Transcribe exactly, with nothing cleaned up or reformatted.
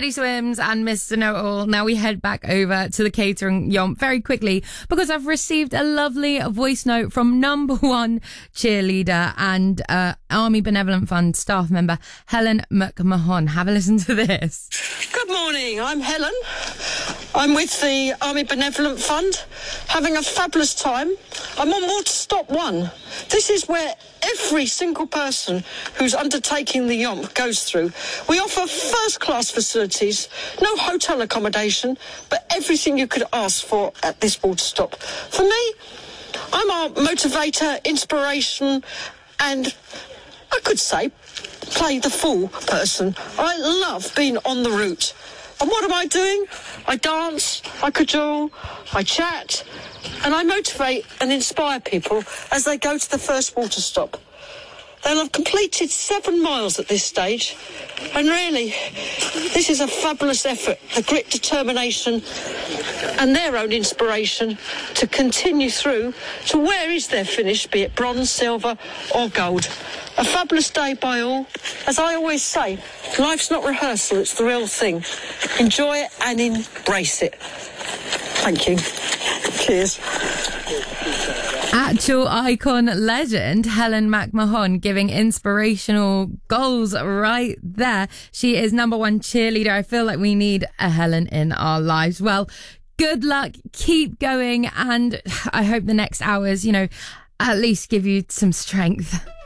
Teddy Swims and Mister Know-It-All. Now we head back over to the catering yomp very quickly because I've received a lovely voice note from number one cheerleader and uh, Army Benevolent Fund staff member Helen McMahon. Have a listen to this. Good morning, I'm Helen. I'm with the Army Benevolent Fund, having a fabulous time. I'm on Water Stop one. This is where every single person who's undertaking the yomp goes through. We offer first-class facilities, no hotel accommodation, but everything you could ask for at this water stop. For me, I'm our motivator, inspiration, and I could say play the fool person. I love being on the route. And what am I doing? I dance, I cajole, I chat, and I motivate and inspire people as they go to the first water stop. They'll have completed seven miles at this stage, and really, this is a fabulous effort, the grit, determination, and their own inspiration to continue through to where is their finish, be it bronze, silver, or gold. A fabulous day by all. As I always say, life's not rehearsal, it's the real thing. Enjoy it and embrace it. Thank you. Cheers. Actual icon legend Helen McMahon giving inspirational goals right there. She is number one cheerleader. I feel like we need a Helen in our lives. Well, good luck, keep going, and I hope the next hours, you know, at least give you some strength.